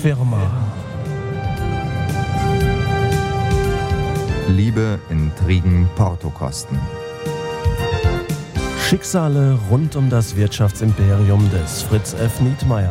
Firma. Liebe, Intrigen, Portokosten. Schicksale rund um das Wirtschaftsimperium des Fritz F. Nietmeyer.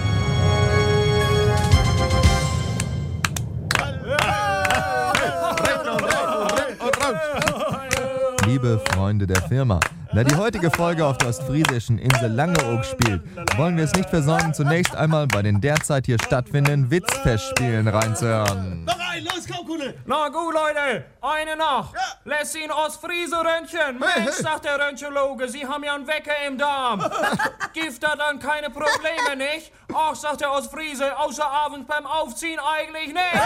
Liebe Freunde der Firma, da die heutige Folge auf der ostfriesischen Insel Langeoog spielt, wollen wir es nicht versäumen, zunächst einmal bei den derzeit hier stattfindenden Witzfestspielen reinzuhören. Noch ein, los, komm, Kuhle! Na gut, Leute, eine noch. Ja. Lässt ihn Ostfriese röntgen. Mensch, sagt der Röntgenologe, Sie haben ja einen Wecker im Darm. Gibt da dann keine Probleme, nicht? Ach, sagt der Ostfriese, außer abends beim Aufziehen eigentlich nicht.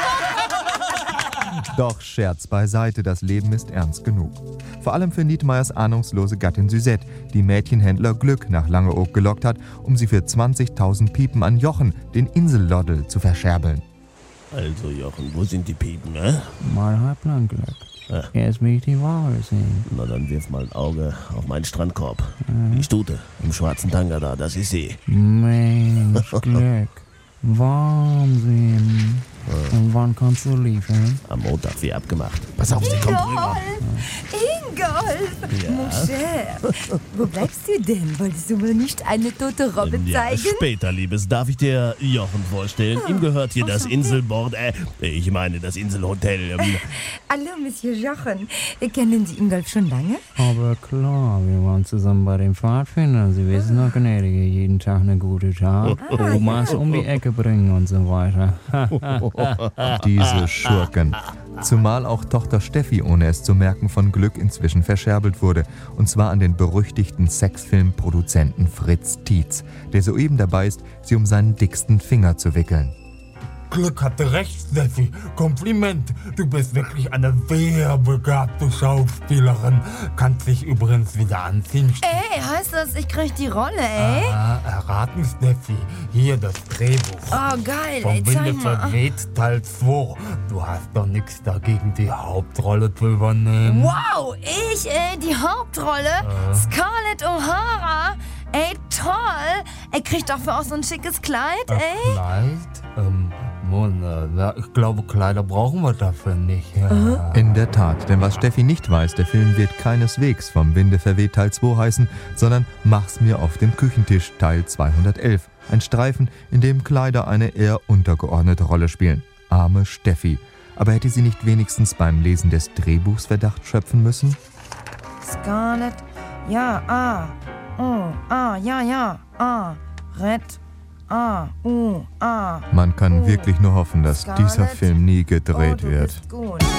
Doch Scherz beiseite, das Leben ist ernst genug. Vor allem für Nietmeyers ahnungslose Gattin Suzette, die Mädchenhändler Glück nach Langeoog gelockt hat, um sie für 20.000 Piepen an Jochen, den Inselloddel, zu verscherbeln. Also Jochen, wo sind die Piepen, ne? Mal Halbland Glück. Ja. Erst will ich die Ware sehen. Na dann wirf mal ein Auge auf meinen Strandkorb. Die Stute im schwarzen Tanga da, das ist sie. Mensch, Glück. Wahnsinn. Und wann kannst du liefern? Am Montag wie abgemacht. Pass auf, sie kommt rüber. Ingolf! Ja? Mon cher, wo bleibst du denn? Wolltest du mir nicht eine tote Robbe Ja, zeigen? später, Liebes. Darf ich dir Jochen vorstellen? Ihm gehört hier das Inselbord, ich meine das Inselhotel. Hallo, Monsieur Jochen. Kennen Sie Ingolf schon lange? Aber klar, wir waren zusammen bei den Pfadfindern. Sie wissen doch, Gnädige, jeden Tag eine gute Tat. Omas um die Ecke bringen und so weiter. Diese Schurken. Zumal auch Tochter Steffi, ohne es zu merken, von Glück inzwischen verscherbelt wurde. Und zwar an den berüchtigten Sexfilmproduzenten Fritz Tietz, der soeben dabei ist, sie um seinen dicksten Finger zu wickeln. Glück hatte recht, Steffi. Kompliment. Du bist wirklich eine sehr begabte Schauspielerin. Kannst dich übrigens wieder anziehen. Ey, heißt das, ich krieg die Rolle, ey? Erraten, Steffi. Hier das Drehbuch. Oh, geil, Vom ey, zeig Winde mal. verweht, Teil 2. Du hast doch nichts dagegen, die Hauptrolle zu übernehmen. Wow, die Hauptrolle? Scarlett O'Hara? Ey, toll. Er kriegt doch für auch so ein schickes Kleid, ey. Kleid? Ich glaube, Kleider brauchen wir dafür nicht. Ja. In der Tat, denn was Steffi nicht weiß, der Film wird keineswegs vom Winde verweht Teil 2 heißen, sondern Mach's mir auf dem Küchentisch Teil 211. Ein Streifen, in dem Kleider eine eher untergeordnete Rolle spielen. Arme Steffi. Aber hätte sie nicht wenigstens beim Lesen des Drehbuchs Verdacht schöpfen müssen? Scarlett, ja, Red, Man kann wirklich nur hoffen, dass dieser Film nie gedreht wird. Gut.